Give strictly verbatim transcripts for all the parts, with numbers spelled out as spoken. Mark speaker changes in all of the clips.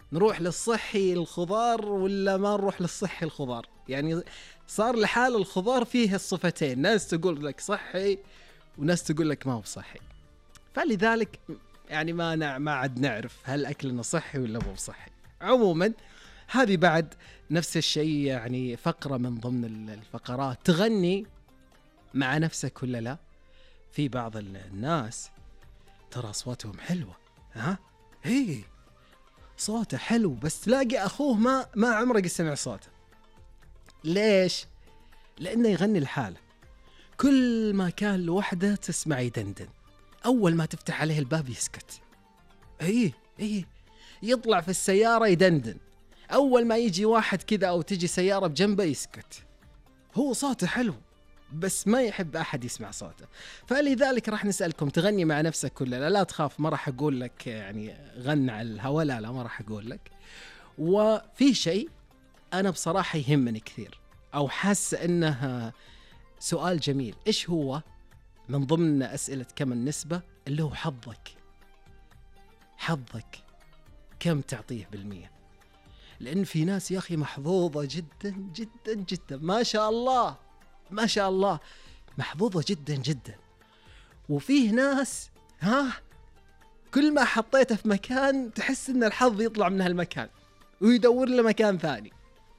Speaker 1: نروح للصحي الخضار ولا ما نروح للصحي الخضار؟ يعني صار لحال الخضار فيه الصفتين، ناس تقول لك صحي وناس تقول لك ما هو صحي. فلذلك يعني ما نع... ما عاد نعرف هل أكلنا صحي ولا مو صحي. عموما هذه بعد نفس الشيء، يعني فقرة من ضمن الفقرات. تغني مع نفسك ولا لا؟ في بعض الناس ترى أصواتهم حلوة، ها هي صوته حلو، بس تلاقي أخوه ما ما عمره قد سمع صوته. ليش؟ لأنه يغني لحاله، كل ما كان لوحده تسمع يدندن، أول ما تفتح عليه الباب يسكت. إيه إيه يطلع في السيارة يدندن، أول ما يجي واحد كذا أو تجي سيارة بجنبه يسكت. هو صوته حلو بس ما يحب أحد يسمع صوته. فلذلك راح نسألكم، تغني مع نفسك ولا لا؟ لا تخاف، ما راح أقول لك يعني غنى على الهوا، لا لا ما راح أقول لك. وفي شيء أنا بصراحة يهمني كثير، أو حاسس إنه سؤال جميل، إيش هو؟ من ضمن أسئلة كم النسبة، اللي هو حظك. حظك كم تعطيه بالمية؟ لأن في ناس يا أخي محظوظة جدا جدا جدا، ما شاء الله ما شاء الله محظوظة جدا جدا. وفيه ناس ها كل ما حطيته في مكان تحس إن الحظ يطلع من هالمكان ويدور له مكان ثاني.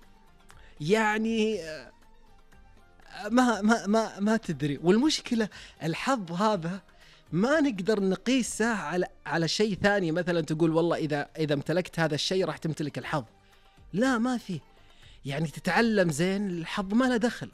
Speaker 1: يعني ما ما ما ما تدري. والمشكلة الحظ هذا ما نقدر نقيسه على على شيء ثاني، مثلا تقول والله إذا إذا امتلكت هذا الشيء راح تمتلك الحظ. لا ما في. يعني تتعلم زين الحظ ما له دخل،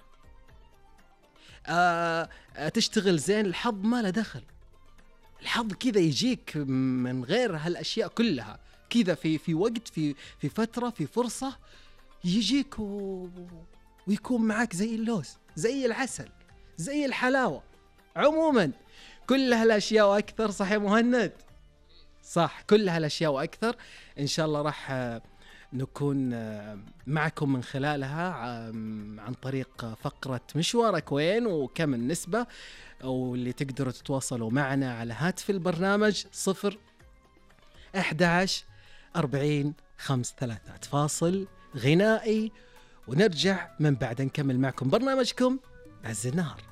Speaker 1: آه تشتغل زين الحظ ما له دخل. الحظ كذا يجيك من غير هالأشياء كلها، كذا في في وقت في في فترة في فرصة يجيك و... ويكون معك زي اللوز زي العسل زي الحلاوة. عموما كل هالأشياء وأكثر، صح يا مهند؟ صح، كل هالأشياء وأكثر إن شاء الله راح نكون معكم من خلالها عن طريق فقرة مشوارك وين وكم النسبة، واللي تقدروا تتواصلوا معنا على هاتف البرنامج صفر أحد عشر أربعين خمسة ثلاثة. فاصل غنائي ونرجع من بعد نكمل معكم برنامجكم عز النهار.